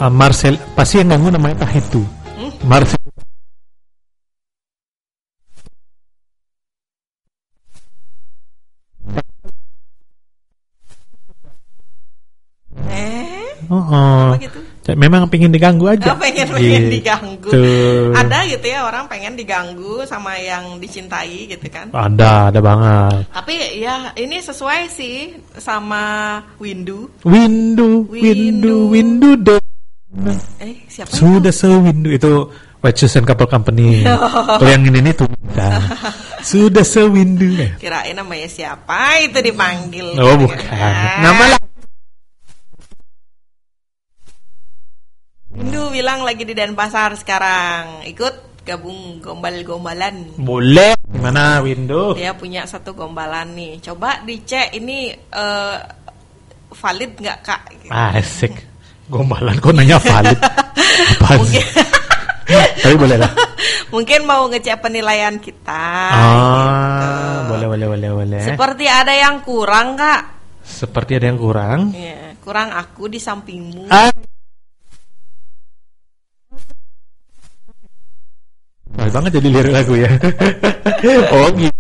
Marcel, pasti yang ganggu namanya Pak itu. Marcel. Apa gitu? Memang pengen diganggu aja. Pengen diganggu. Ada gitu ya orang pengen diganggu sama yang dicintai gitu kan? Ada banget. Tapi ya ini sesuai sih sama Windu deh. Siapa Sudah sewindu itu White Shoes and Couple Company. Kalau yang ini tuh sudah sewindu. Kirain namanya siapa itu dipanggil. Oh gitu, bukan. Nama lah. Windu bilang lagi di Denpasar sekarang. Ikut gabung gombal-gombalan. Boleh. Gimana Windu? Dia punya satu gombalan nih. Coba dicek ini valid nggak Kak? Asik. Gombalan kok nanya valid. Apaan sih? Tapi boleh lah. Mungkin mau ngecek penilaian kita. Gitu. Boleh. Seperti ada yang kurang Kak. Seperti ada yang kurang. Iya, kurang aku di sampingmu. Baik banget jadi lirik lagu ya. Oh gitu.